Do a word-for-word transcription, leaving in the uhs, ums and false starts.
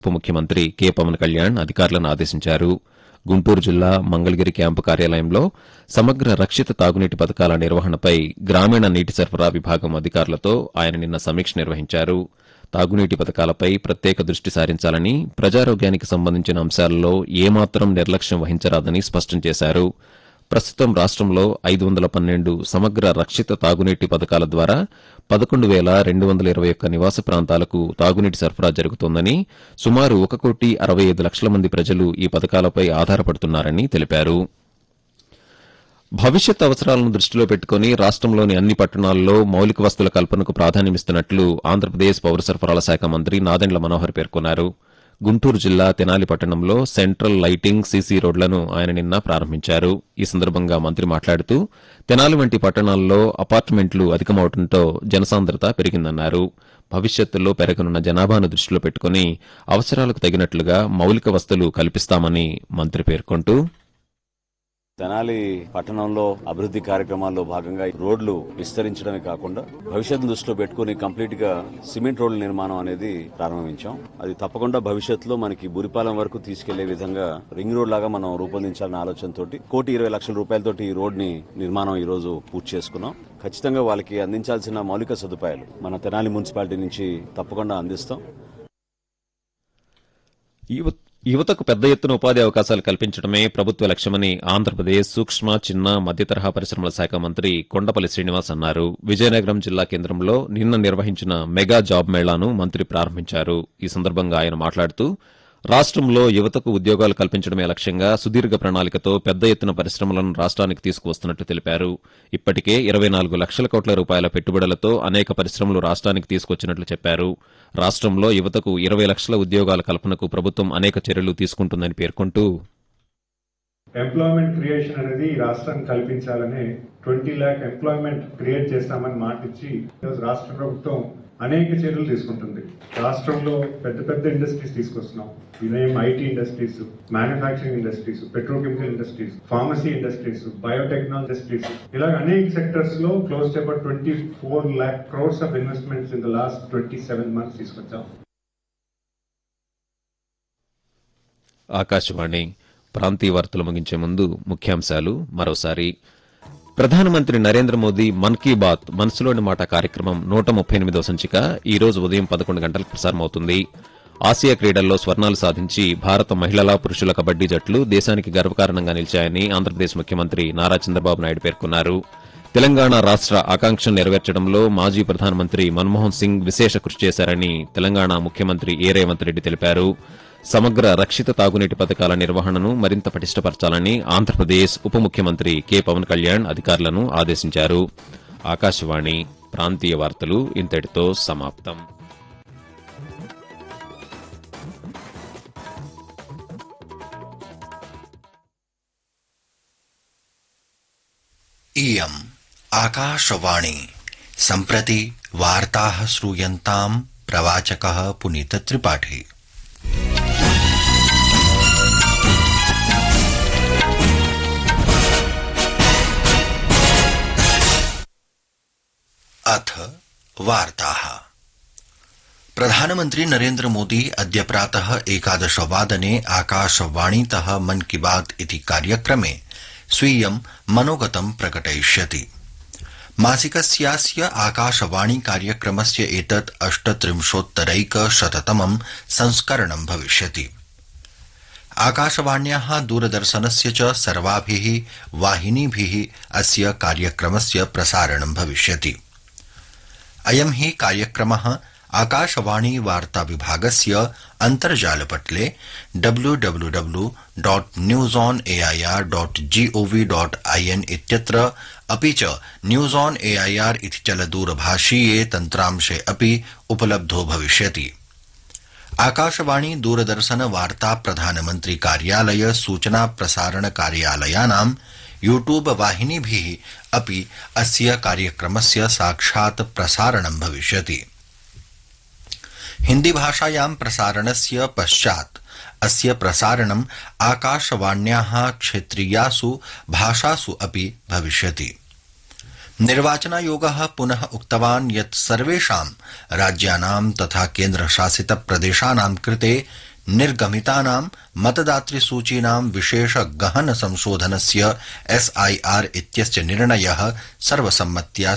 ఉప ముఖ్యమంత్రి కె పవన్ కళ్యాణ్ అధికారులను ఆదేశించారు. గుంటూరు జిల్లా మంగళగిరి క్యాంపు కార్యాలయంలో సమగ్ర రక్షిత తాగునీటి పథకాల నిర్వహణపై గ్రామీణ నీటి సరఫరా విభాగం అధికారులతో ఆయన నిన్న సమీక్ష నిర్వహించారు. తాగునీటి పథకాలపై ప్రత్యేక దృష్టి సారించాలని, ప్రజారోగ్యానికి సంబంధించిన అంశాలలో ఏమాత్రం నిర్లక్ష్యం వహించరాదని స్పష్టం చేశారు. ప్రస్తుతం రాష్టంలో ఐదు వందల పన్నెండు సమగ్ర రక్షిత తాగునీటి పథకాల ద్వారా పదకొండు వేల రెండు వందల ఇరవై ఒక్క నివాస ప్రాంతాలకు తాగునీటి సరఫరా జరుగుతోందని, సుమారు ఒక కోటి అరవై ఐదు లక్షల మంది ప్రజలు ఈ పథకాలపై ఆధారపడుతున్నారని తెలిపారు. భవిష్యత్ అవసరాలను దృష్టిలో పెట్టుకుని రాష్టంలోని అన్ని పట్టణాల్లో మౌలిక వసతుల కల్పనకు ప్రాధాన్యమిస్తున్నట్లు ఆంధ్రప్రదేశ్ పౌర సరఫరాల శాఖ మంత్రి నాదెండ్ల మనోహర్ పేర్కొన్నారు. గుంటూరు జిల్లా తెనాలి పట్టణంలో సెంట్రల్ లైటింగ్ సీసీ రోడ్లను ఆయన నిన్న ప్రారంభించారు. ఈ సందర్భంగా మంత్రి మాట్లాడుతూ తెనాలి వంటి పట్టణాల్లో అపార్ట్మెంట్లు అధికమవడంతో జనసాంద్రత పెరిగిందన్నారు. భవిష్యత్తులో పెరగనున్న జనాభాను దృష్టిలో పెట్టుకుని అవసరాలకు తగినట్లుగా మౌలిక వసతులు కల్పిస్తామని మంత్రి పేర్కొంటూ, తెనాలి పట్టణంలో అభివృద్ది కార్యక్రమాల్లో భాగంగా రోడ్లు విస్తరించడమే కాకుండా భవిష్యత్తు దృష్టిలో పెట్టుకుని కంప్లీట్ గా సిమెంట్ రోడ్ల నిర్మాణం అనేది ప్రారంభించాం. అది తప్పకుండా భవిష్యత్తులో మనకి బురిపాలెం వరకు తీసుకెళ్లే విధంగా రింగ్ రోడ్ లాగా మనం రూపొందించాలన్న ఆలోచనతో కోటి ఇరవై లక్షల రూపాయలతోటి ఈ రోడ్ ని నిర్మాణం ఈ రోజు పూర్తి చేసుకున్నాం. ఖచ్చితంగా వాళ్ళకి అందించాల్సిన మౌలిక సదుపాయాలు మన తెనాలి మున్సిపాలిటీ నుంచి తప్పకుండా అందిస్తాం. యువతకు పెద్ద ఎత్తున ఉపాధి అవకాశాలు కల్పించడమే ప్రభుత్వ లక్ష్యమని ఆంధ్రప్రదేశ్ సూక్ష్మ, చిన్న, మధ్యతరహా పరిశ్రమల శాఖ మంత్రి కొండపల్లి శ్రీనివాస్ అన్నారు. విజయనగరం జిల్లా కేంద్రంలో నిన్న నిర్వహించిన మెగా జాబ్ మేళాను మంత్రి ప్రారంభించారు. ఈ సందర్భంగా ఆయన మాట్లాడుతూ రాష్టంలో యువతకు ఉద్యోగాలు కల్పించడమే లక్ష్యంగా సుదీర్ఘ ప్రణాళికతో పెద్ద ఎత్తున పరిశ్రమలను రాష్ట్రానికి తీసుకువస్తున్నట్టు తెలిపారు. ఇప్పటికే ఇరవై నాలుగు లక్షల కోట్ల రూపాయల పెట్టుబడులతో అనేక పరిశ్రమలు రాష్ట్రానికి తీసుకొచ్చినట్లు చెప్పారు. రాష్టంలో యువతకు ఇరవై లక్షల ఉద్యోగాల కల్పనకు ప్రభుత్వం అనేక చర్యలు తీసుకుంటుందని పేర్కొంటూ, ఎంప్లాయ్మెంట్ క్రియేషన్ అనేది ఈ రాష్ట్రానికి కల్పించాలని ట్వంటీ ల్యాక్ ఎంప్లాయ్మెంట్ క్రియేట్ చేస్తామని మాటిచ్చి రాష్ట్ర ప్రభుత్వం అనేక చర్యలు తీసుకుంటుంది. రాష్ట్రంలో పెద్ద పెద్ద ఇండస్ట్రీస్ తీసుకొస్తున్నాం. ఇదేం IT industries, manufacturing industries, petrochemical industries, pharmacy industries, biotechnology industries, ఇలా అనేక సెక్టర్స్ లో close to about twenty four lakh crores of investments in the last twenty seven months తీసుకొచ్చాం. ఆకాశవాణి ప్రాంతీయ వార్తలు ముగించే ముందు ముఖ్యాంశాలు మరోసారి. ప్రధానమంత్రి నరేంద్ర మోదీ మన్ కీ బాత్ మనసులోని మాట కార్యక్రమం నూట ముప్పై ఎనిమిదో సంచిక ఈ రోజు ఉదయం పదకొండు గంటలకు ప్రసారమవుతుంది. ఆసియా క్రీడల్లో స్వర్ణాలు సాధించి భారత మహిళల, పురుషుల కబడ్డీ జట్లు దేశానికి గర్వకారణంగా నిలిచాయని ఆంధ్రప్రదేశ్ ముఖ్యమంత్రి నారా చంద్రబాబు నాయుడు పేర్కొన్నారు. తెలంగాణ రాష్ట ఆకాంక్షను నెరవేర్చడంలో మాజీ ప్రధానమంత్రి మన్మోహన్ సింగ్ విశేష కృషి చేశారని తెలంగాణ ముఖ్యమంత్రి ఏ రేవంత్ రెడ్డి తెలిపారు. సమగ్ర రక్షిత తాగునీటి పథకాల నిర్వహణను మరింత పటిష్టపరచాలని ఆంధ్రప్రదేశ్ ఉప ముఖ్యమంత్రి కె పవన్ కళ్యాణ్ అధికారులను ఆదేశించారు. ఆకాశవాణి ప్రాంతీయ వార్తలు ఇంతటితో సమాప్తం. इयम् आकाशवाणी सम्प्रति वार्ताः श्रूयन्ताम् प्रवाचकः पुनीत त्रिपाठी। अथ वार्ताः। प्रधानमन्त्री नरेन्द्र मोदी अद्य प्रातः एकादशवादने आकाशवाणीतः मन की बात इति कार्यक्रमे स्वीयं मनोगतं प्रकटयिष्यति। मासिकस्यास्य आकाशवाणी कार्यक्रमस्य एतत् अष्टत्रिंशोत्तरैकशततमं संस्करणं भविष्यति। आकाशवाण्याः दूरदर्शनस्य च सर्वाभिः वाहिनीभिः अस्य कार्यक्रमस्य प्रसारणं भविष्यति। अयं हि कार्यक्रमः आकाशवाणी वार्ता विभागस्य अन्तर्जालपटले W W W dot news on AIR dot gov dot IN इत्यत्र अपि च न्यूज ऑन एआईआर इति चलदूरभाषीये तन्त्रांशे अपि उपलब्धो भविष्यति। आकाशवाणी दूरदर्शन वार्ता प्रधानमन्त्री कार्यालय सूचना प्रसारण कार्यालयानां यूट्यूब वाहिनीभिः अपि अस्य कार्यक्रमस्य साक्षात् प्रसारणं भविष्यति। हिन्दी भाषायां प्रसारणस्य पश्चात् अस्य प्रसारणम् आकाशवाण्याः क्षेत्रीयासु भाषासु अपि भविष्यति। निर्वाचनायोगः पुनः उक्तवान् यत् सर्वेषां राज्यानां तथा केन्द्रशासित प्रदेशानां कृते निर्गमितानां मतदातृसूचीनां विशेष गहन संशोधनस्य एसआईआर इत्यस्य निर्णयः सर्वसम्मत्या